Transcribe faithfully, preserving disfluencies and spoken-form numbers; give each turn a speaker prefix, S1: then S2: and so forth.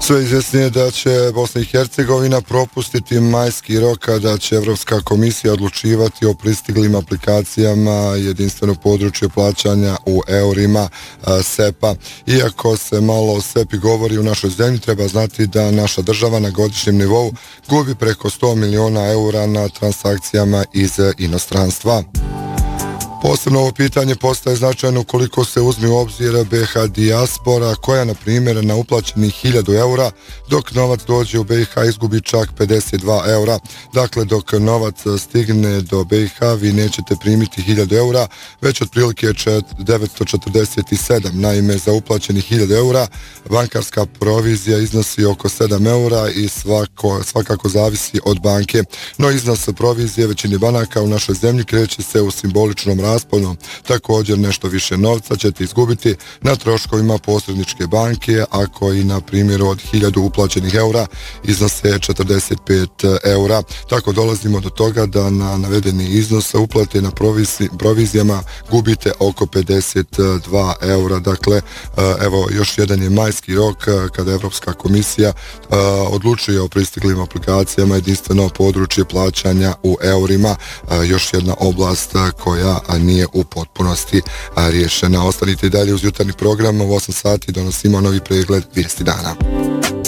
S1: Sve izvjesnije da će Bosna i Hercegovina propustiti majski rok, da će Evropska komisija odlučivati o pristiglim aplikacijama jedinstvenog područja plaćanja u eurima SEPA. Iako se malo o SEPI govori u našoj zemlji, treba znati da naša država na godišnjem nivou gubi preko sto miliona eura na transakcijama iz inostranstva. Posebno ovo pitanje postaje značajno ukoliko se uzme u obzir B iH dijaspora, koja, na primjer, na uplaćenih hiljadu eura, dok novac dođe u B iH izgubi čak pedeset dva eura. Dakle, dok novac stigne do B iH, vi nećete primiti hiljadu eura, već otprilike devetsto četrdeset sedam. Naime, za uplaćenih hiljadu eura, bankarska provizija iznosi oko sedam eura i svako, svakako zavisi od banke. No, iznos provizije većini banaka u našoj zemlji kreće se u simboličnom rasponu. Također nešto više novca ćete izgubiti na troškovima posredničke banke, ako i na primjeru od hiljadu uplaćenih eura iznose četrdeset pet eura. Tako dolazimo do toga da na navedeni iznos uplate na provizi, provizijama gubite oko pedeset dva eura. Dakle, evo još jedan je majski rok kada Evropska komisija odlučuje o pristiglim aplikacijama jedinstveno područje plaćanja u eurima. Još jedna oblast koja nije u potpunosti riješena. Ostanite i dalje uz jutarnji program. U osam sati donosimo novi pregled vijesti dana.